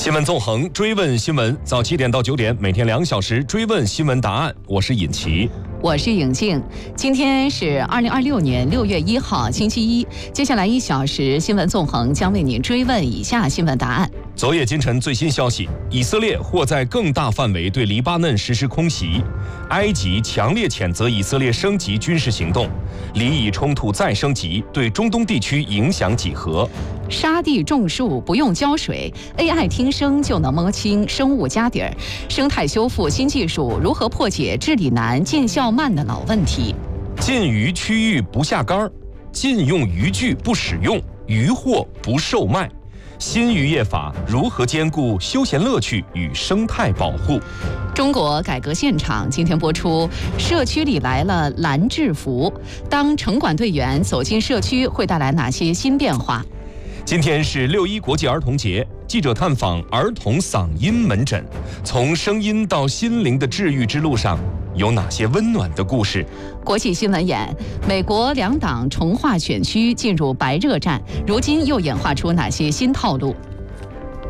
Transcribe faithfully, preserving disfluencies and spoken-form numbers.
新闻纵横，追问新闻，早七点到九点，每天两小时追问新闻答案。我是尹奇， 我是颖静。今天是二零二六年六月一号，星期一。接下来一小时，新闻纵横将为您追问以下新闻答案。 昨夜今晨最新消息，以色列或在更大范围对黎巴嫩实施空袭，埃及强烈谴责以色列升级军事行动，黎以冲突再升级，对中东地区影响几何？ 沙地种树不用浇水 ，A I 听声就能摸清生物家底儿，生态修复新技术如何破解治理难、见效慢的老问题？ 禁渔区域不下杆，禁用渔具不使用，渔获不售卖。新渔业法如何兼顾休闲乐趣与生态保护？ 中国改革现场今天播出，社区里来了蓝制服，当城管队员走进社区会带来哪些新变化？ 今天是六一国际儿童节，记者探访儿童嗓音门诊，从声音到心灵的治愈之路上，有哪些温暖的故事？ 国际新闻眼，美国两党重划选区进入白热战，如今又演化出哪些新套路？